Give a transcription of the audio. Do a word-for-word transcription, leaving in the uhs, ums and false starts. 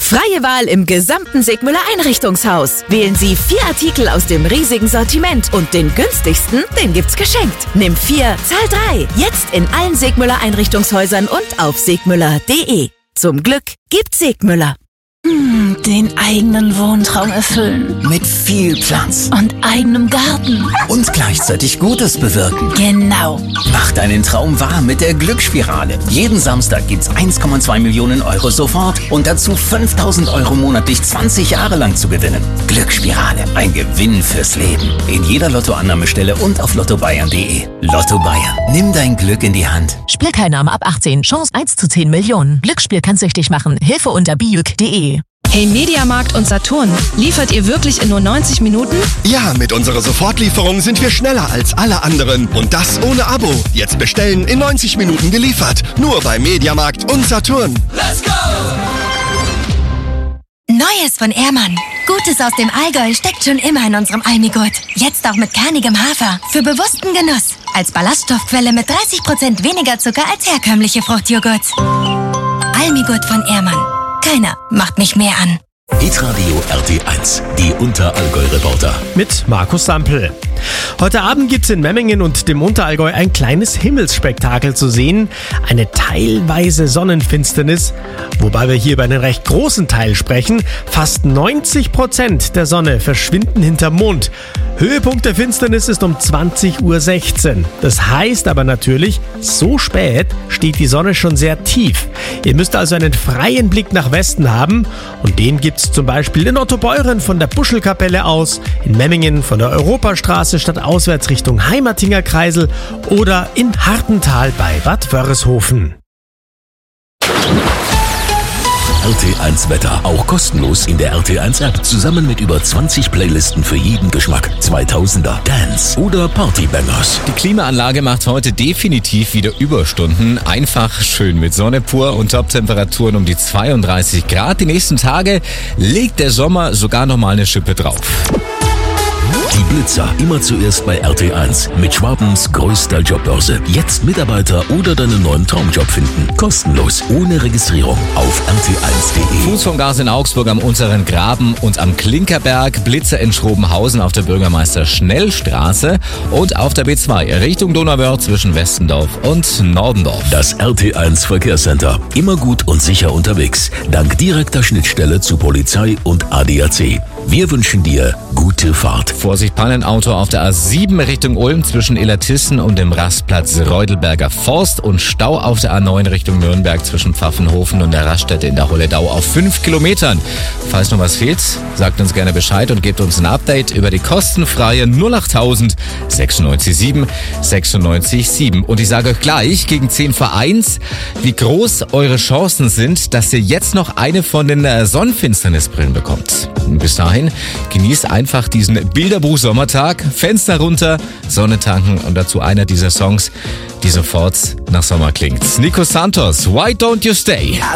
Freie Wahl im gesamten Segmüller Einrichtungshaus. Wählen Sie vier Artikel aus dem riesigen Sortiment und den günstigsten, den gibt's geschenkt. Nimm vier, zahl drei. Jetzt in allen Segmüller Einrichtungshäusern und auf segmüller punkt de. Zum Glück gibt's Segmüller. Hm, den eigenen Wohntraum erfüllen. Mit viel Platz. Und eigenem Garten. Und gleichzeitig Gutes bewirken. Genau. Mach deinen Traum wahr mit der Glücksspirale. Jeden Samstag gibt's eins Komma zwei Millionen Euro sofort und dazu fünftausend Euro monatlich zwanzig Jahre lang zu gewinnen. Glücksspirale, ein Gewinn fürs Leben. In jeder Lottoannahmestelle und auf lotto bayern punkt de. Lotto Bayern, nimm dein Glück in die Hand. Spielteilnahme ab achtzehn, Chance eins zu zehn Millionen. Glücksspiel kann süchtig machen. Hilfe unter biuk punkt de. Hey Mediamarkt und Saturn, liefert ihr wirklich in nur neunzig Minuten? Ja, mit unserer Sofortlieferung sind wir schneller als alle anderen. Und das ohne Abo. Jetzt bestellen, in neunzig Minuten geliefert. Nur bei Mediamarkt und Saturn. Let's go! Neues von Ehrmann. Gutes aus dem Allgäu steckt schon immer in unserem Almigurt. Jetzt auch mit kernigem Hafer. Für bewussten Genuss. Als Ballaststoffquelle mit dreißig Prozent weniger Zucker als herkömmliche Fruchtjoghurts. Almigurt von Ehrmann. Keiner macht mich mehr an. Hitradio R T eins, die Unterallgäu-Reporter. Mit Markus Sampel. Heute Abend gibt's in Memmingen und dem Unterallgäu ein kleines Himmelsspektakel zu sehen. Eine teilweise Sonnenfinsternis, wobei wir hier über einen recht großen Teil sprechen. Fast neunzig Prozent der Sonne verschwinden hinterm Mond. Höhepunkt der Finsternis ist um zwanzig Uhr sechzehn. Das heißt aber natürlich, so spät steht die Sonne schon sehr tief. Ihr müsst also einen freien Blick nach Westen haben und den gibt's zum Beispiel in Ottobeuren von der Buschelkapelle aus, in Memmingen von der Europastraße statt auswärts Richtung Heimatinger Kreisel oder in Hartental bei Bad Wörishofen. R T eins Wetter, auch kostenlos in der R T eins App, zusammen mit über zwanzig Playlisten für jeden Geschmack. zweitausender, Dance oder Partybangers. Die Klimaanlage macht heute definitiv wieder Überstunden. Einfach schön mit Sonne pur und Top-Temperaturen um die zweiunddreißig Grad. Die nächsten Tage legt der Sommer sogar noch mal eine Schippe drauf. Die Blitzer, immer zuerst bei R T eins. Mit Schwabens größter Jobbörse. Jetzt Mitarbeiter oder deinen neuen Traumjob finden. Kostenlos, ohne Registrierung. Auf R T eins punkt de. Fuß vom Gas in Augsburg am unteren Graben und am Klinkerberg. Blitzer in Schrobenhausen auf der Bürgermeister-Schnell-Straße. Und auf der B zwei Richtung Donauwörth zwischen Westendorf und Nordendorf. Das R T eins Verkehrscenter. Immer gut und sicher unterwegs. Dank direkter Schnittstelle zu Polizei und A D A C. Wir wünschen dir gute Fahrt. Vorsicht, Pannenauto auf der A sieben Richtung Ulm zwischen Illertissen und dem Rastplatz Reudelberger Forst und Stau auf der A neun Richtung Nürnberg zwischen Pfaffenhofen und der Raststätte in der Holledau auf fünf Kilometern. Falls noch was fehlt, sagt uns gerne Bescheid und gebt uns ein Update über die kostenfreie null acht null null sechs sieben sechs sechs sieben. Und ich sage euch gleich, gegen zehn vor eins, wie groß eure Chancen sind, dass ihr jetzt noch eine von den Sonnenfinsternisbrillen bekommt. Bis dahin, genießt einfach diesen Bilderbuch-Sommertag, Fenster runter, Sonne tanken und dazu einer dieser Songs, die sofort nach Sommer klingt. Nico Santos, Why Don't You Stay?